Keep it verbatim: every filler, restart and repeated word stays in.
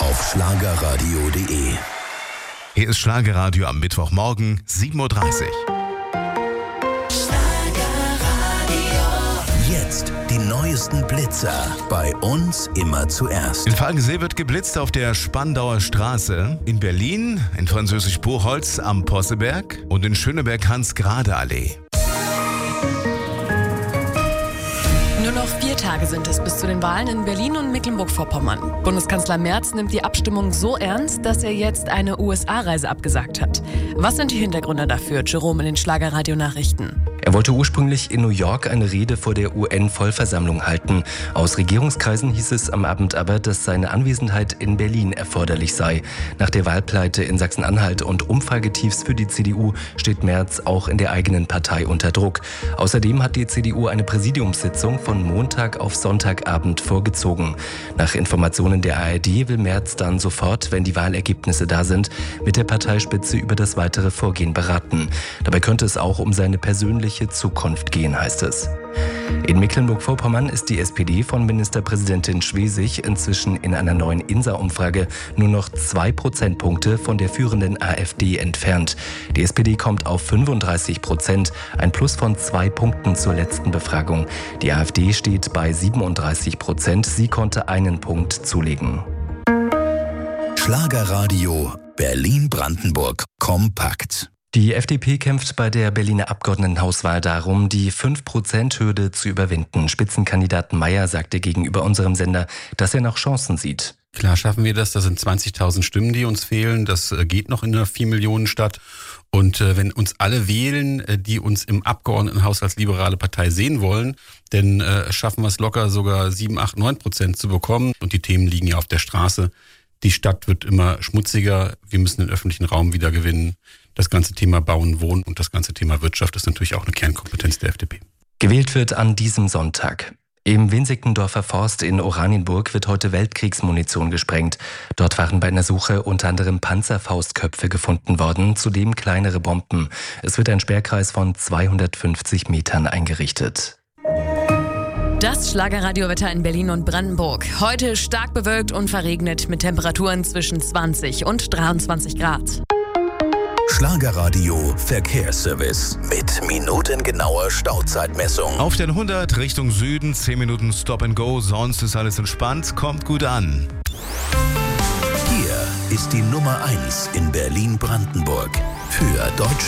auf schlagerradio punkt de. Hier ist Schlagerradio am Mittwochmorgen, sieben Uhr dreißig. Jetzt die neuesten Blitzer. Bei uns immer zuerst. In Falkensee wird geblitzt auf der Spandauer Straße, in Berlin, in Französisch-Buchholz am Posseberg und in Schöneberg-Hans-Grade-Allee. Nur noch vier Tage sind es bis zu den Wahlen in Berlin und Mecklenburg-Vorpommern. Bundeskanzler Merz nimmt die Abstimmung so ernst, dass er jetzt eine U S A-Reise abgesagt hat. Was sind die Hintergründe dafür, Jerome in den Schlagerradio-Nachrichten? Er wollte ursprünglich in New York eine Rede vor der U N-Vollversammlung halten. Aus Regierungskreisen hieß es am Abend aber, dass seine Anwesenheit in Berlin erforderlich sei. Nach der Wahlpleite in Sachsen-Anhalt und Umfragetiefs für die C D U steht Merz auch in der eigenen Partei unter Druck. Außerdem hat die C D U eine Präsidiumssitzung von Montag auf Sonntagabend vorgezogen. Nach Informationen der A R D will Merz dann sofort, wenn die Wahlergebnisse da sind, mit der Parteispitze über das weitere Vorgehen beraten. Dabei könnte es auch um seine persönliche Zukunft gehen, heißt es. In Mecklenburg-Vorpommern ist die S P D von Ministerpräsidentin Schwesig inzwischen in einer neuen INSA-Umfrage nur noch zwei Prozentpunkte von der führenden A f D entfernt. Die S P D kommt auf fünfunddreißig Prozent, ein Plus von zwei Punkten zur letzten Befragung. Die A f D steht bei siebenunddreißig Prozent, sie konnte einen Punkt zulegen. Schlagerradio Berlin-Brandenburg kompakt. Die F D P kämpft bei der Berliner Abgeordnetenhauswahl darum, die fünf Prozent Hürde zu überwinden. Spitzenkandidat Mayer sagte gegenüber unserem Sender, dass er noch Chancen sieht. Klar schaffen wir das. Das sind zwanzigtausend Stimmen, die uns fehlen. Das geht noch in einer vier Millionen Stadt. Und äh, wenn uns alle wählen, äh, die uns im Abgeordnetenhaus als liberale Partei sehen wollen, dann äh, schaffen wir es locker sogar sieben, acht, neun Prozent zu bekommen. Und die Themen liegen ja auf der Straße. Die Stadt wird immer schmutziger. Wir müssen den öffentlichen Raum wieder gewinnen. Das ganze Thema Bauen, Wohnen und das ganze Thema Wirtschaft ist natürlich auch eine Kernkompetenz der F D P. Gewählt wird an diesem Sonntag. Im Winsickendorfer Forst in Oranienburg wird heute Weltkriegsmunition gesprengt. Dort waren bei einer Suche unter anderem Panzerfaustköpfe gefunden worden, zudem kleinere Bomben. Es wird ein Sperrkreis von zweihundertfünfzig Metern eingerichtet. Das Schlagerradiowetter in Berlin und Brandenburg. Heute stark bewölkt und verregnet mit Temperaturen zwischen zwanzig und dreiundzwanzig Grad. Schlagerradio Verkehrsservice mit minutengenauer Stauzeitmessung. Auf den hundert Richtung Süden, zehn Minuten Stop and Go, sonst ist alles entspannt, kommt gut an. Hier ist die Nummer eins in Berlin-Brandenburg für Deutschland.